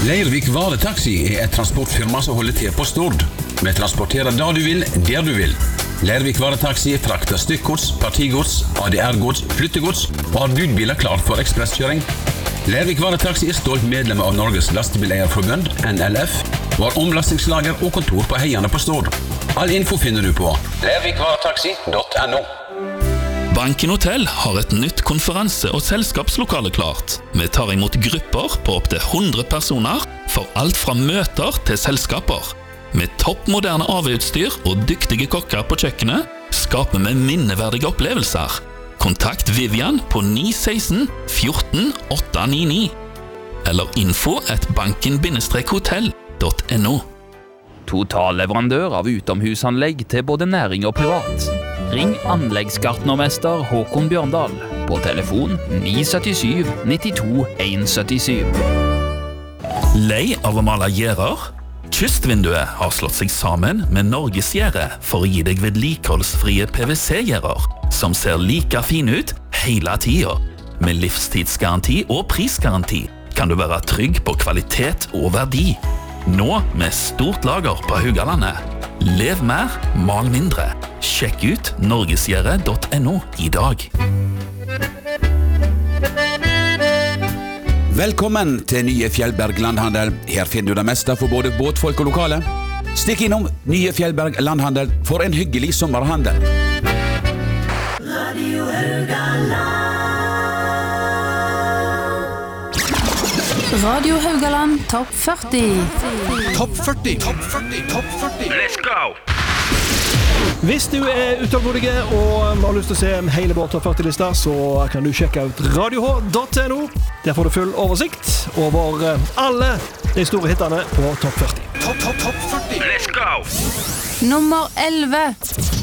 Leirvik Varetaxi et transportfirma som holder til på Stord. Vi transporterer da du vil, der du vil. Leirvik Varetaxi frakter stykkgods, partigods, ADR-gods, flyttegods og har budbiler klar for ekspresskjøring. Leirvik Varetaxi stolt medlem av Norges Lastebileierforbund, NLF, og har omlastingslager og kontor på Heiane på Stord. All info finner du på leirvikvaretaxi.no. Banken Hotel har et nytt konferanse- og selskapslokale klart. Vi tar imot grupper på opp til 100 personer for alt fra møter til selskaper. Med toppmoderne AV-utstyr og dyktige kokker på kjøkkenet skaper vi minneverdige opplevelser. Kontakt Vivian på 916 14 899 eller info@banken-hotell.no. Totalleverandør av utomhusanlegg til både næring og privat. Ring anleggsgartnermester Håkon Bjørndal på telefon 977 92 177. Lei av å male gjerder? Kystvinduet har slått seg sammen med Norgesgjerde for å gi deg vedlikeholdsfrie PVC-gjerder som ser like fine ut hele tida. Med livstidsgaranti og prisgaranti kan du være trygg på kvalitet og verdi. Nå med stort lager på Haugalandet. Lev mer, mal mindre. Sjekk ut norgesgjerde.no i dag. Velkommen til nye Fjellberg Landhandel. Her finner du det meste for både båtfolk og lokale. Stikk innom nye Fjellberg Landhandel for en hyggelig sommerhandel. Radio Haugaland. Radio Haugaland Topp 40. Topp 40. Topp 40. Topp 40. Let's go! Hvis du utålmodig og har lyst til å se hele vår Topp 40-lista, så kan du sjekke ut radioh.no. Der får du full oversikt over alle de store hittene på Topp 40. Topp 40. Let's go! Nummer 11.